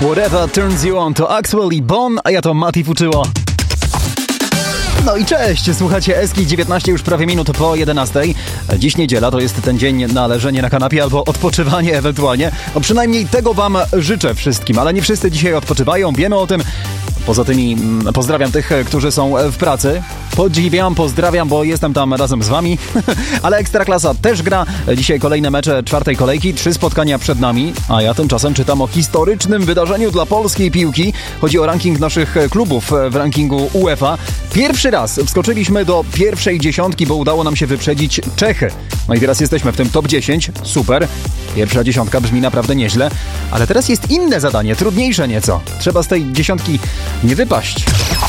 Whatever Turns You On to Axwell i Bon, a ja to Mati Fuczyło. No i cześć, słuchacie Eski 19 już prawie minut po 11. Dziś niedziela, to jest ten dzień na leżenie na kanapie albo odpoczywanie ewentualnie. No przynajmniej tego wam życzę wszystkim, ale nie wszyscy dzisiaj odpoczywają, wiemy o tym. Poza tymi pozdrawiam tych, którzy są w pracy. Podziwiam, pozdrawiam, bo jestem tam razem z wami. Ale Ekstraklasa też gra. Dzisiaj kolejne mecze czwartej kolejki. 3 spotkania przed nami. A ja tymczasem czytam o historycznym wydarzeniu dla polskiej piłki. Chodzi o ranking naszych klubów w rankingu UEFA. Pierwszy raz wskoczyliśmy do pierwszej dziesiątki, bo udało nam się wyprzedzić Czechy. No i teraz jesteśmy w tym top 10. Super. Pierwsza dziesiątka brzmi naprawdę nieźle. Ale teraz jest inne zadanie, trudniejsze nieco. Trzeba z tej dziesiątki nie wypaść.